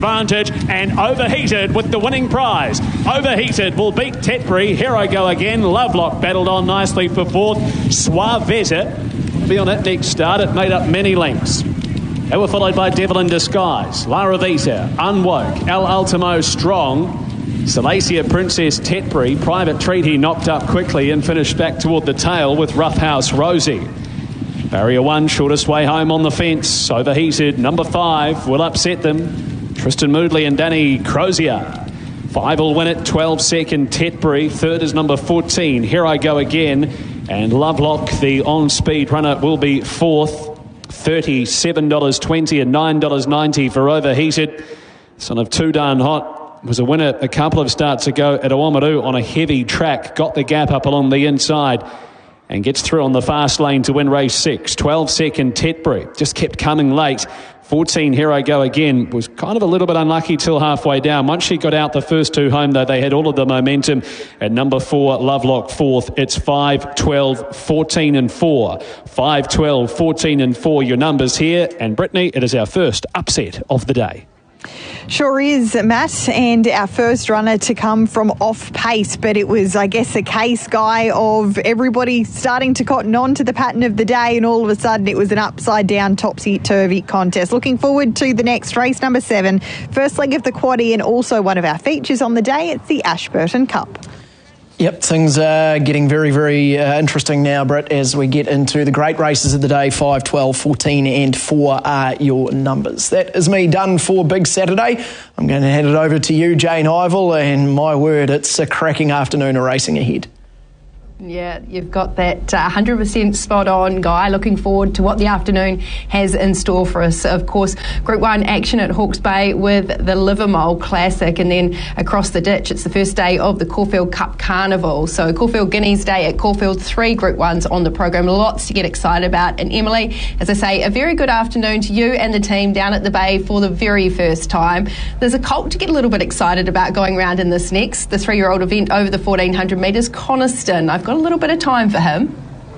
Advantage and Overheated with the winning prize. Overheated will beat Tetbury. Here I go again. Lovelock battled on nicely for fourth. Suavetta be on it next start. It made up many lengths. They were followed by Devil in Disguise, Lara Vita, Unwoke, El Ultimo Strong, Salacia Princess Tetbury, Private Treaty knocked up quickly and finished back toward the tail with Roughhouse Rosie. Barrier 1, shortest way home on the fence. Overheated, number 5, will upset them. Tristan Moodley and Danny Crozier. 5 will win it, 12 second Tetbury. Third is number 14, Here I Go Again. And Lovelock, the on-speed runner, will be fourth. $37.20 and $9.90 for Overheated. Son of Too Darn Hot was a winner a couple of starts ago at Oamaru on a heavy track. Got the gap up along the inside and gets through on the fast lane to win race 6. 12 second Tetbury. Just kept coming late. 14, Here I Go Again, was kind of a little bit unlucky till halfway down. Once she got out the first two home, though, they had all of the momentum. At number 4, Lovelock fourth. It's 5, 12, 14 and 4. 5, 12, 14 and 4, your numbers here. And Brittany, it is our first upset of the day. Sure is, Matt, and our first runner to come from off pace, but it was, I guess, a case, Guy, of everybody starting to cotton on to the pattern of the day, and all of a sudden it was an upside-down, topsy-turvy contest. Looking forward to the next race, number 7, first leg of the quaddie, and also one of our features on the day. It's the Ashburton Cup. Yep, things are getting very, very interesting now, Britt, as we get into the great races of the day. 5, 12, 14 and 4 are your numbers. That is me done for Big Saturday. I'm going to hand it over to you, Jane Ivell, and my word, it's a cracking afternoon of racing ahead. Yeah, you've got that 100% spot on, Guy. Looking forward to what the afternoon has in store for us. Of course, Group 1 action at Hawke's Bay with the Livermore Classic, and then across the ditch, it's the first day of the Caulfield Cup Carnival. So Caulfield Guineas Day at Caulfield, 3 Group 1s on the program. Lots to get excited about. And Emily, as I say, a very good afternoon to you and the team down at the Bay for the very first time. There's a colt to get a little bit excited about going round in this next, the 3-year-old event over the 1400 metres, Coniston. I've got a little bit of time for him.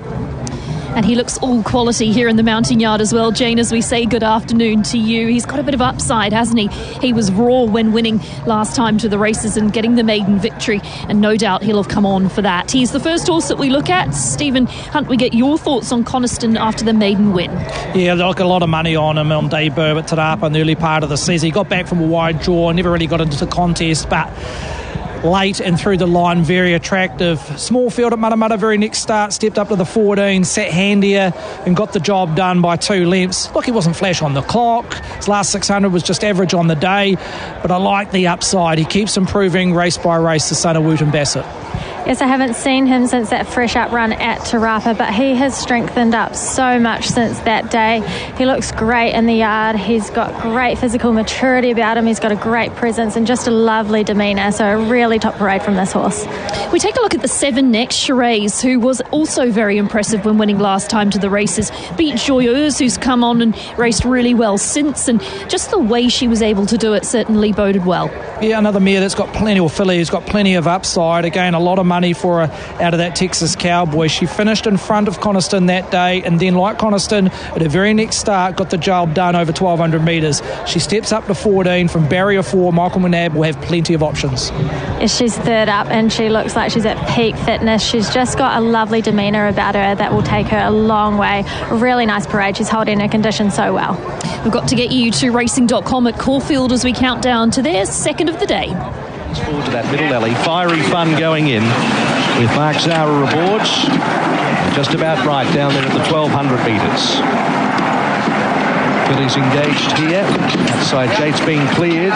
And he looks all quality here in the mounting yard as well. Jane, as we say good afternoon to you, he's got a bit of upside, hasn't he? He was raw when winning last time to the races and getting the maiden victory, and no doubt he'll have come on for that. He's the first horse that we look at. Stephen Hunt, we get your thoughts on Coniston after the maiden win. Yeah, look, a lot of money on him on debut at Te Rapa in the early part of the season. He got back from a wide draw, never really got into the contest, but late and through the line, very attractive. Small field at Matamata, very next start, stepped up to the 14, sat handier and got the job done by 2 lengths. Look, he wasn't flash on the clock. His last 600 was just average on the day, but I like the upside. He keeps improving race by race, the son of Wooten Bassett. Yes, I haven't seen him since that fresh up run at Te Rapa, but he has strengthened up so much since that day. He looks great in the yard. He's got great physical maturity about him. He's got a great presence and just a lovely demeanour. So a really top parade from this horse. We take a look at the 7 next, Shiraz, who was also very impressive when winning last time to the races. Beat Joyeuse, who's come on and raced really well since, and just the way she was able to do it certainly boded well. Yeah, another mare that's got plenty, or filly who's got plenty of upside. Again, a lot of money for her out of that Texas Cowboy. She finished in front of Coniston that day, and then, like Coniston, at her very next start, got the job done over 1,200 metres. She steps up to 14 from barrier 4. Michael McNabb will have plenty of options. Yes, she's third up, and she looks like she's at peak fitness. She's just got a lovely demeanour about her that will take her a long way. A really nice parade. She's holding her condition so well. We've got to get you to racing.com at Caulfield as we count down to their second of the day. Forward to that middle alley. Fiery Fun going in with Mark Zara aboard. Just about right down there at the 1,200 metres. Billy's engaged here. Outside gates being cleared.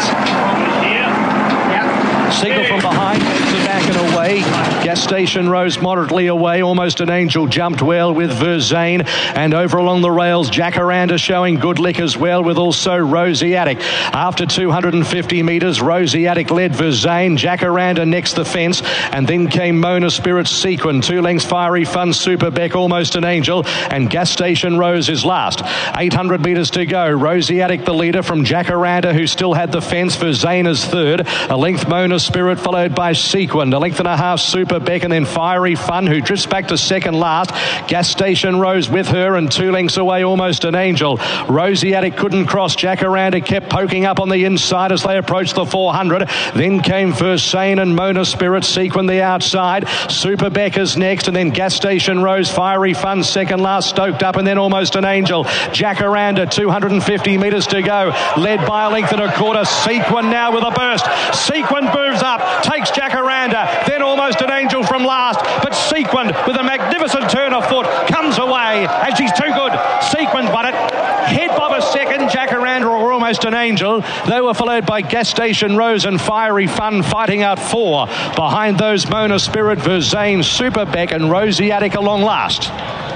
Signal from behind, to back and away. Gas Station Rose moderately away. Almost an Angel jumped well with Verzane. And over along the rails, Jacaranda showing good lick as well, with also Rosiatic. After 250 metres, Rosiatic led Verzane. Jacaranda next the fence. And then came Mona Spirit Sequin. 2 lengths Fiery Fun, Super Beck, Almost an Angel. And Gas Station Rose is last. 800 metres to go. Rosiatic the leader from Jacaranda, who still had the fence. Verzane is third. A length Mona Spirit followed by Sequin. Scotland. A length and a half, Super Beck, and then Fiery Fun, who drifts back to second last. Gas Station Rose with her, and 2 lengths away, Almost an Angel. Rosiatic couldn't cross. Jacaranda kept poking up on the inside as they approached the 400. Then came Versane and Mona Spirit, Sequin the outside. Super Beck is next, and then Gas Station Rose, Fiery Fun second last, stoked up, and then Almost an Angel. Jacaranda, 250 metres to go, led by a length and a quarter. Sequin now with a burst. Sequin moves up, takes Jacaranda, then Almost an Angel from last, but Sequin with a magnificent turn of foot comes away as she's too good. Sequin won it, head bob a second. Jacaranda or Almost an Angel, they were followed by Gas Station Rose and Fiery Fun fighting out 4. Behind those, Mona Spirit, Versane, Super Beck and Rosiatic along last.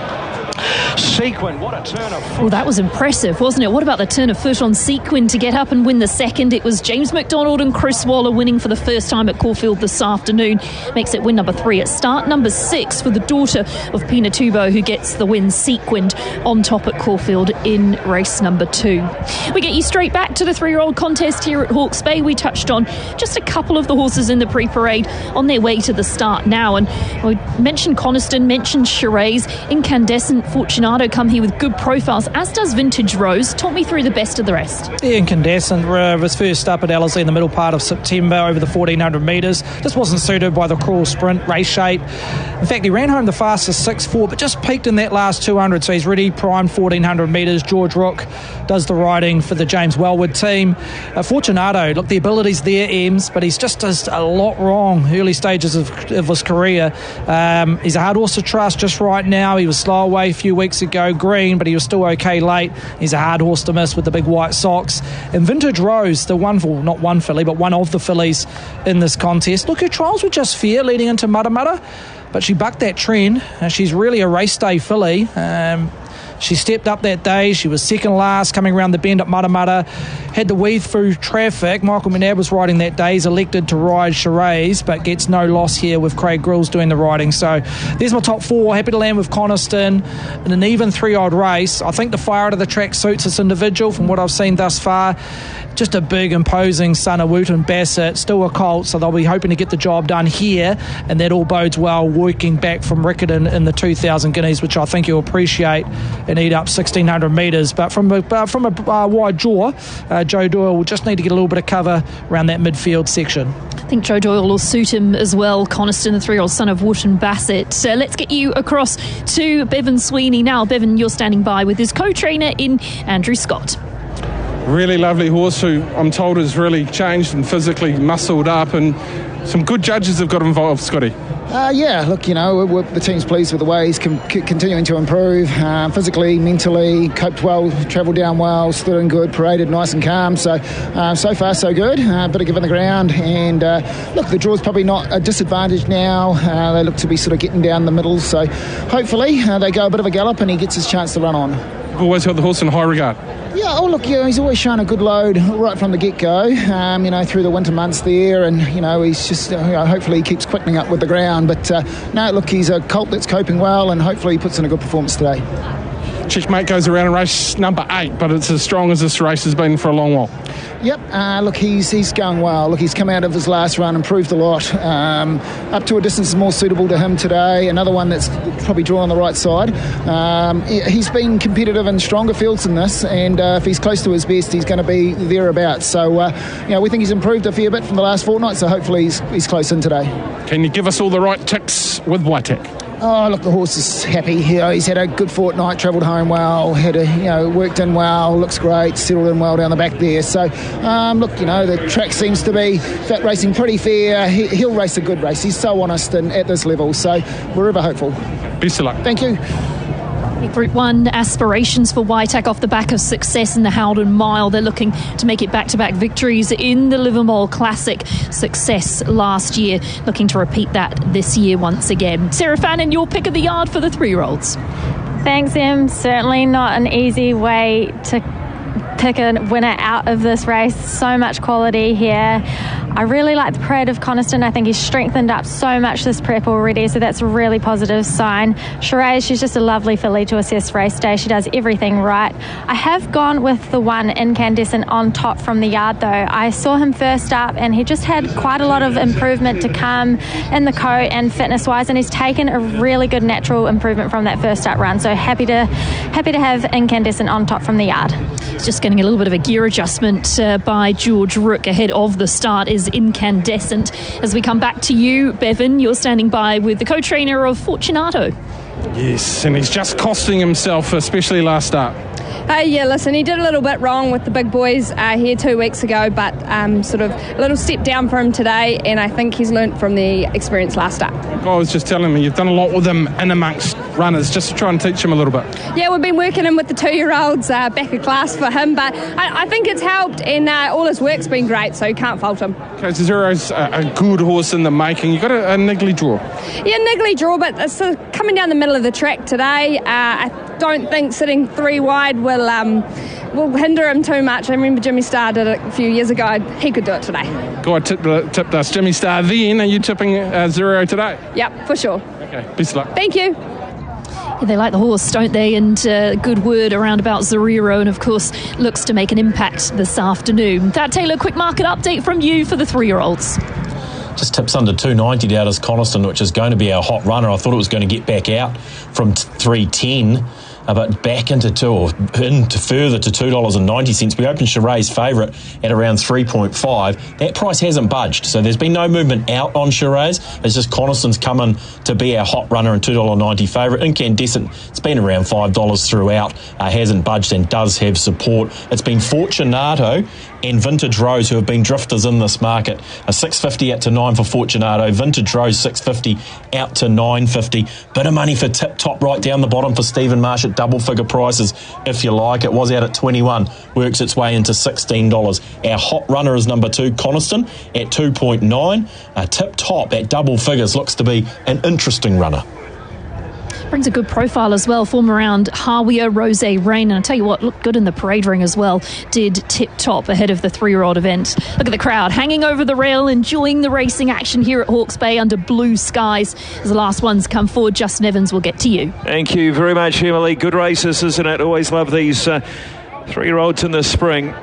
Sequin, what a turn of foot. Well, that was impressive, wasn't it? What about the turn of foot on Sequin to get up and win the second? It was James McDonald and Chris Waller winning for the first time at Caulfield this afternoon. Makes it win number 3 at start number 6 for the daughter of Pinatubo, who gets the win, Sequined, on top at Caulfield in race number 2. We get you straight back to the 3-year-old contest here at Hawke's Bay. We touched on just a couple of the horses in the pre-parade on their way to the start now. And we mentioned Coniston, mentioned Shiraz, Incandescent, Fortunato come here with good profiles, as does Vintage Rose. Talk me through the best of the rest. Yeah, Incandescent was first up at Ellerslie in the middle part of September over the 1400 metres. Just wasn't suited by the crawl sprint race shape. In fact, he ran home the fastest 6.4, but just peaked in that last 200, so he's really primed 1400 metres. George Rook does the riding for the James Wellwood team. Fortunato, look, the ability's there, Ems, but he's just does a lot wrong early stages of his career. He's a hard horse to trust just right now. He was slow away a few weeks ago, green, but he was still okay late. He's a hard horse to miss with the big white socks. And Vintage Rose, the one, well, not one filly, but one of the fillies in this contest. Look, her trials were just fair leading into Mudda, but she bucked that trend. She's really a race day filly. She stepped up that day. She was second last coming around the bend at Mudda. Had to weave through traffic. Michael McNabb was riding that day. He's elected to ride Shiraz, but gets no loss here with Craig Grills doing the riding. So there's my top 4. Happy to land with Coniston in an even 3-year-old race. I think the fire out of the track suits this individual from what I've seen thus far. Just a big, imposing son of Wooten Bassett, still a colt, so they'll be hoping to get the job done here, and that all bodes well working back from Riccarton in the 2,000 guineas, which I think you'll appreciate, and eat up 1,600 metres. But from a wide jaw, Joe Doyle will just need to get a little bit of cover around that midfield section. I think Joe Doyle will suit him as well. Coniston, the 3-year-old son of Wooten Bassett. Let's get you across to Bevan Sweeney now. Bevan, you're standing by with his co-trainer in Andrew Scott. Really lovely horse who I'm told has really changed and physically muscled up, and some good judges have got involved, Scotty. Yeah, look, you know, the team's pleased with the way he's continuing to improve physically, mentally, coped well, travelled down well, stood in good, paraded nice and calm. So far so good. Bit of given the ground, and look, the draw's probably not a disadvantage now. They look to be sort of getting down the middle, so hopefully they go a bit of a gallop and he gets his chance to run on. I've always held the horse in high regard. Yeah, oh look, he's always shown a good load right from the get-go, through the winter months there, and, he's just, hopefully he keeps quickening up with the ground, but no, look, he's a colt that's coping well, and hopefully he puts in a good performance today. Checkmate goes around in race number 8, but it's as strong as this race has been for a long while. Yep, look, he's going well. Look, he's come out of his last run, improved a lot. Up to a distance more suitable to him today. Another one that's probably drawn on the right side. He's been competitive in stronger fields than this, and if he's close to his best, he's going to be thereabouts. So, we think he's improved a fair bit from the last fortnight, so hopefully he's close in today. Can you give us all the right ticks with Waitek? Oh, look, the horse is happy. He's had a good fortnight, travelled home well, worked in well, looks great, settled in well down the back there. So, the track seems to be fat racing pretty fair. He'll race a good race. He's so honest and at this level, so we're ever hopeful. Best of luck. Thank you. Group 1 aspirations for Waitek off the back of success in the Howden Mile. They're looking to make it back-to-back victories in the Livermore Classic. Success last year, looking to repeat that this year once again. Sarah Fannin, your pick of the yard for the 3-year-olds. Thanks, Em. Certainly not an easy way to pick a winner out of this race. So much quality here. I really like the Parade of Coniston. I think he's strengthened up so much this prep already, so that's a really positive sign. Shiraz, she's just a lovely filly to assess race day. She does everything right. I have gone with the one Incandescent on top from the yard, though. I saw him first up, and he just had quite a lot of improvement to come in the coat and fitness-wise, and he's taken a really good natural improvement from that first up run. So happy to have Incandescent on top from the yard. It's just getting a little bit of a gear adjustment by George Rook ahead of the start is Incandescent. As we come back to you, Bevan, you're standing by with the co-trainer of Fortunato. Yes, and he's just costing himself, especially last start. Yeah, listen, he did a little bit wrong with the big boys here 2 weeks ago, but sort of a little step down for him today, and I think he's learnt from the experience last start. I was just telling me, you've done a lot with him in amongst runners, just to try and teach him a little bit. Yeah, we've been working in with the 2-year-olds back of class for him, but I think it's helped, and all his work's been great, so you can't fault him. Okay, so Zero's a good horse in the making. You've got a niggly draw. Yeah, niggly draw, but it's sort of coming down the middle of the track today. I don't think sitting 3 wide will hinder him too much. I remember Jimmy Starr did it a few years ago. He could do it today. Go on, tipped us Jimmy Starr then. Are you tipping Zero today? Yep, for sure. Okay, best of luck. Thank you. Yeah, they like the horse, don't they? And good word around about Zeriro, and of course looks to make an impact this afternoon. That, Taylor, quick market update from you for the 3-year-olds. Just tips under 290 down as Coniston, which is going to be our hot runner. I thought it was going to get back out from 310. But back into further to $2.90. We opened Shiraz favourite at around 3.5. That price hasn't budged, so there's been no movement out on Shiraz. It's just Coniston's coming to be our hot runner and $2.90 favourite. Incandescent, it's been around $5 throughout, hasn't budged and does have support. It's been Fortunato and Vintage Rose who have been drifters in this market. A $6.50 out to $9 for Fortunato. Vintage Rose $6.50 out to $9.50. Bit of money for Tip Top right down the bottom for Stephen Marsh at double figure prices, if you like. It was out at 21, works its way into $16. Our hot runner is number 2, Coniston, at 2.9. Tip Top at double figures looks to be an interesting runner. Brings a good profile as well, form around Hawia, Rose Rain, and I tell you what, looked good in the parade ring as well, did Tip Top ahead of the 3-year-old event. Look at the crowd hanging over the rail, enjoying the racing action here at Hawke's Bay under blue skies. As the last ones come forward, Justin Evans will get to you. Thank you very much, Emily. Good races, isn't it? Always love these 3-year-olds in the spring,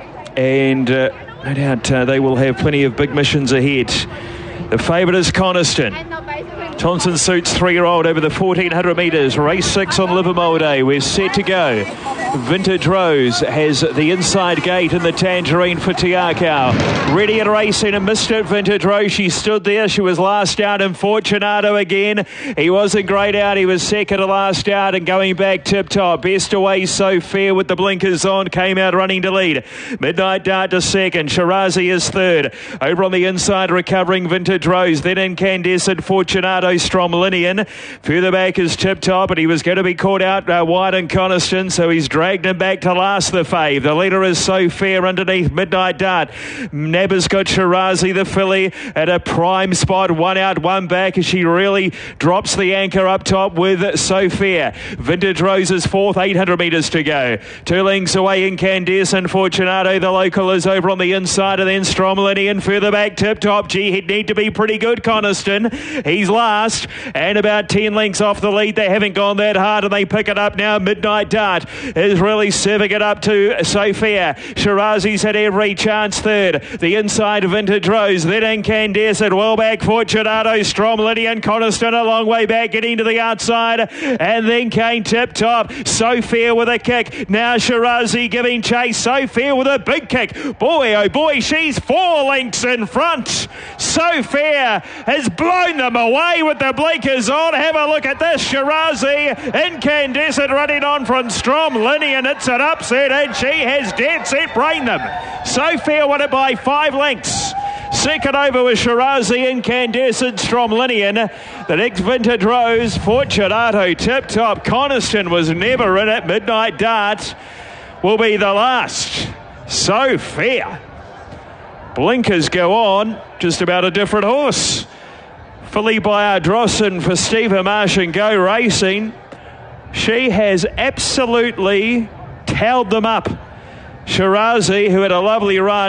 and no doubt they will have plenty of big missions ahead. The favourite is Coniston. Thompson Suits 3-year-old over the 1,400 metres. Race 6 on Livermore Day. We're set to go. Vintage Rose has the inside gate in the Tangerine for Tiakau. Ready and racing and missed it. Vintage Rose, she stood there. She was last out in Fortunato again. He wasn't great out. He was second to last out and going back Tip Top. Best away So Fair with the blinkers on. Came out running to lead. Midnight Dart to second. Shirazi is third. Over on the inside recovering Vintage Rose. Then Incandescent, Fortunato, Stromlinian. Further back is Tip Top, and he was going to be caught out wide in Coniston, so he's dragged him back to last the fave. The leader is So Fair underneath Midnight Dart. Nabba's got Shirazi, the filly, at a prime spot. 1 out, 1 back as she really drops the anchor up top with So Fair. Vintage Rose is fourth, 800 metres to go. 2 lengths away, Incandescent. Fortunato, the local, is over on the inside, and then Stromlinian further back. Tip Top, gee, he'd need to be pretty good, Coniston. He's last and about 10 lengths off the lead. They haven't gone that hard, and they pick it up now. Midnight Dart is really serving it up to So Fair. Shirazi's had every chance third. The inside Vintage Rose, then Incandescent, well back Fortunato, Stromlinian, Coniston a long way back, getting to the outside, and then came Tip Top. So Fair with a kick. Now Shirazi giving chase. So Fair with a big kick. Boy, oh boy, she's 4 lengths in front. So Fair has blown them away with the blinkers on. Have a look at this. Shirazi, Incandescent running on from Stromlinian. It's an upset, and she has dead set brained them. So Fair won it by 5 lengths. Second over was Shirazi, Incandescent, Stromlinian. The next Vintage Rose, Fortunato, Tip Top. Coniston was never in it. Midnight Dart will be the last. So Fair. Blinkers go on. Just about a different horse. Filly by Ardrossan for Stephen Marsh and Go Racing. She has absolutely towed them up. Shirazi, who had a lovely run,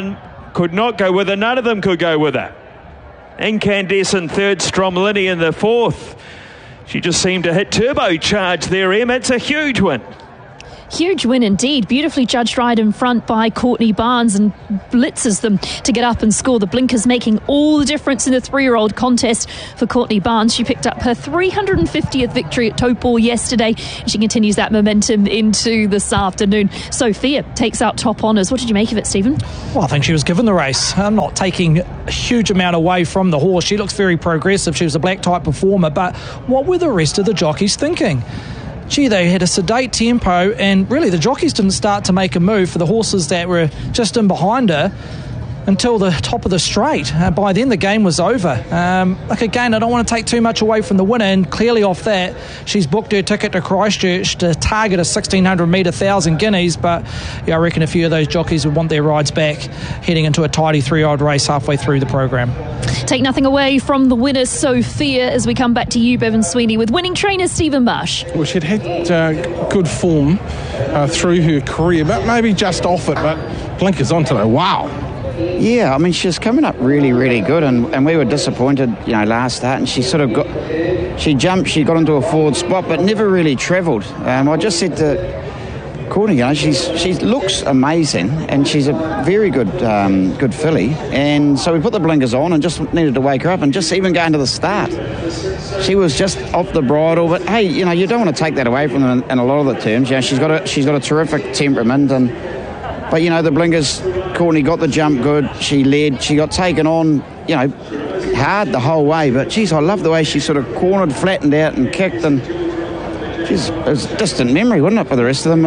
could not go with her. None of them could go with her. Incandescent third, Stromlini in the fourth. She just seemed to hit turbocharge there, Em. It's a huge win. Huge win indeed. Beautifully judged right in front by Courtney Barnes, and blitzes them to get up and score. The blinkers making all the difference in the 3-year-old contest for Courtney Barnes. She picked up her 350th victory at Taupo yesterday. She continues that momentum into this afternoon. Sophia takes out top honours. What did you make of it, Stephen? Well, I think she was given the race. I'm not taking a huge amount away from the horse. She looks very progressive. She was a black type performer, but what were the rest of the jockeys thinking? Gee, they had a sedate tempo, and really the jockeys didn't start to make a move for the horses that were just in behind her until the top of the straight. By then the game was over. Again, I don't want to take too much away from the winner, and clearly off that she's booked her ticket to Christchurch to target a 1600 metre 1,000 guineas, but I reckon a few of those jockeys would want their rides back heading into a tidy 3-year-old race halfway through the program. Take nothing away from the winner, Sophia, as we come back to you, Bevan Sweeney, with winning trainer Stephen Marsh. Well, she'd had good form through her career, but maybe just off it, but blinkers on today. Wow. Yeah, I mean, she's coming up really, really good, and we were disappointed, last start, and she sort of she got into a forward spot, but never really travelled. I just said to Courtney, she looks amazing, and she's a very good filly, and so we put the blinkers on and just needed to wake her up, and just even going to the start, she was just off the bridle. But hey, you don't want to take that away from her in a lot of the terms. She's got a terrific temperament, but the blinkers, Courtney got the jump good. She led. She got taken on, hard the whole way. But geez, I love the way she sort of cornered, flattened out, and kicked. And geez, it was distant memory, wasn't it, for the rest of them?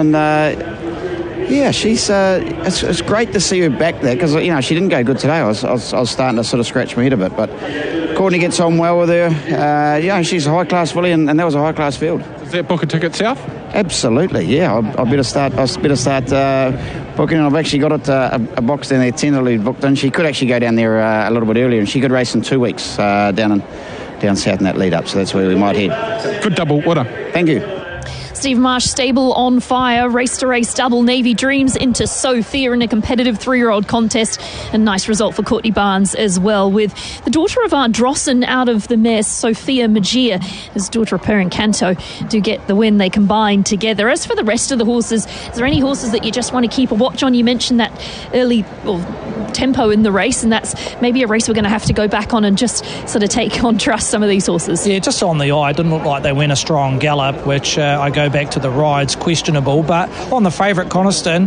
And she's. It's great to see her back there, because she didn't go good today. I was starting to sort of scratch my head a bit, but Courtney gets on well with her. She's a high class filly, and that was a high class field. Does that book a ticket south? Absolutely, yeah. I better start booking. I've actually got it a box down there tentatively booked in. She could actually go down there a little bit earlier, and she could race in 2 weeks down south in that lead up. So that's where we might head. Good double winner. Thank you. Steve Marsh stable on fire, race to race double Navy Dreams into Sophia in a competitive 3-year-old contest. A nice result for Courtney Barnes as well, with the daughter of Ardrossan out of the mare Sophia Magia. His daughter of Perencanto do get the win. They combine together. As for the rest of the horses, is there any horses that you just want to keep a watch on? You mentioned that early tempo in the race, and that's maybe a race we're going to have to go back on and just sort of take on trust some of these horses. Yeah, just on the eye, it didn't look like they went a strong gallop, which I go back to the rides, questionable. But on the favourite, Coniston,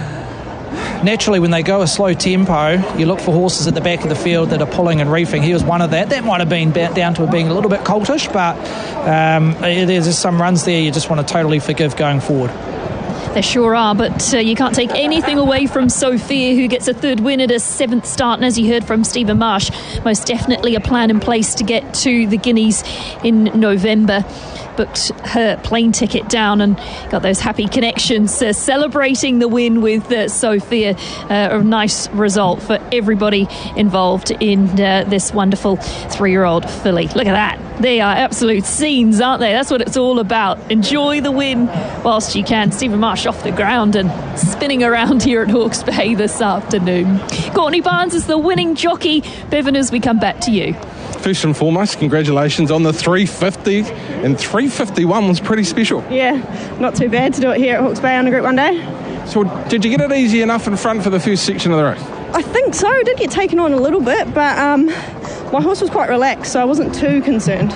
naturally when they go a slow tempo, you look for horses at the back of the field that are pulling and reefing. He was one of that. That might have been down to being a little bit coltish, but there's just some runs there you just want to totally forgive going forward. There sure are, but you can't take anything away from Sophia, who gets a third win at a 7th start. And as you heard from Stephen Marsh, most definitely a plan in place to get to the Guineas in November. Booked her plane ticket down and got those happy connections, celebrating the win with Sophia. A nice result for everybody involved in this wonderful 3-year-old filly. Look at that. They are absolute scenes, aren't they? That's what it's all about. Enjoy the win whilst you can. Stephen Marsh off the ground and spinning around here at Hawke's Bay this afternoon. Courtney Barnes is the winning jockey. Bevan, as we come back to you. First and foremost, congratulations on the 350, and 351 was pretty special. Yeah, not too bad to do it here at Hawke's Bay on a Group 1 day. So did you get it easy enough in front for the first section of the race? I think so. I did get taken on a little bit, but my horse was quite relaxed, so I wasn't too concerned.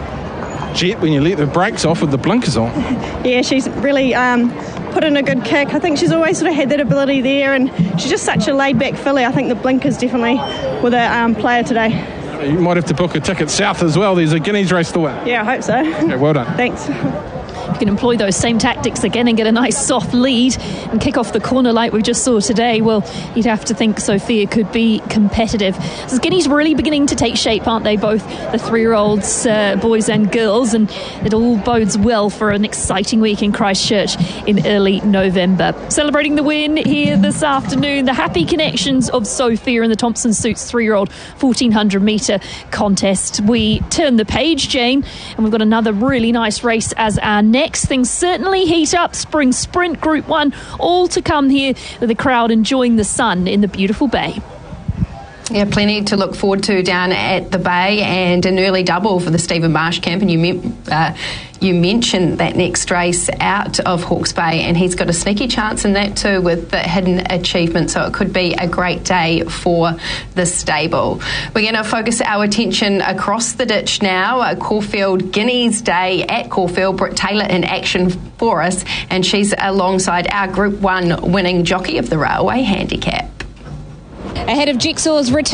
Jet, when you let the brakes off with the blinkers on. Yeah, she's really put in a good kick. I think she's always sort of had that ability there, and she's just such a laid-back filly. I think the blinkers definitely were the player today. You might have to book a ticket south as well. There's a Guineas race to win. Yeah, I hope so. Okay, well done. Thanks. You can employ those same tactics again and get a nice soft lead and kick off the corner like we just saw today. Well, you'd have to think Sophia could be competitive. So Guineas really beginning to take shape, aren't they? Both the 3-year-olds, boys and girls, and it all bodes well for an exciting week in Christchurch in early November. Celebrating the win here this afternoon, the happy connections of Sophia in the Thompson Suits 3-year-old 1400 metre contest. We turn the page, Jane, and we've got another really nice race as our next. Things certainly heat up. Spring Sprint Group 1, all to come here with the crowd enjoying the sun in the beautiful bay. Yeah, plenty to look forward to down at the Bay, and an early double for the Stephen Marsh camp. And you mentioned that next race out of Hawke's Bay, and he's got a sneaky chance in that too with the Hidden Achievement, so it could be a great day for the stable. We're going to focus our attention across the ditch now. Caulfield Guineas Day at Caulfield. Britt Taylor in action for us, and she's alongside our Group 1 winning jockey of the Railway Handicap. Ahead of Jigsaw's return